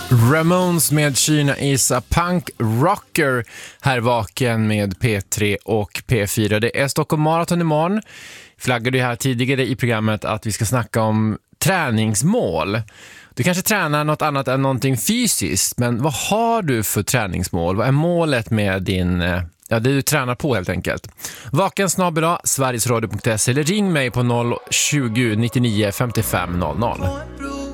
Ramones med Kina is a punk rocker här vaken med P3 och P4. Det är Stockholm Marathon imorgon. Flaggade ju här tidigare i programmet att vi ska snacka om träningsmål. Du kanske tränar något annat än någonting fysiskt, men vad har du för träningsmål? Vad är målet med det du tränar på helt enkelt? Vaken@sverigesradio.se eller ring mig på 020 99 55 00.